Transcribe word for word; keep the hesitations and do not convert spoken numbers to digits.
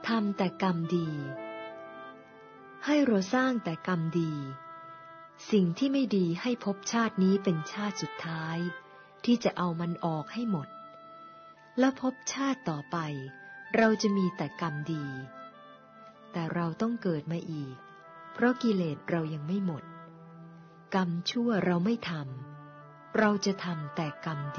ทำแต่กรรมดีให้เราสร้างแต่กรรมดีสิ่งที่ไม่ดีให้ภพชาตินี้เป็นชาติสุดท้ายที่จะเอามันออกให้หมดและภพชาติต่อไปเราจะมีแต่กรรมดีแต่เราต้องเกิดมาอีกเพราะกิเลสเรายังไม่หมดกรรมชั่วเราไม่ทำเราจะทำแต่กรรม